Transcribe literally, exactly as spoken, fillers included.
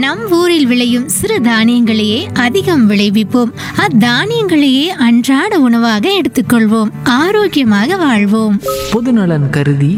நம் ஊரில் விளையும் சிறு தானியங்களையே அதிகம் விளைவிப்போம். அத்தானியங்களையே அன்றாட உணவாக எடுத்துக்கொள்வோம். ஆரோக்கியமாக வாழ்வோம். பொதுநலன் கருதி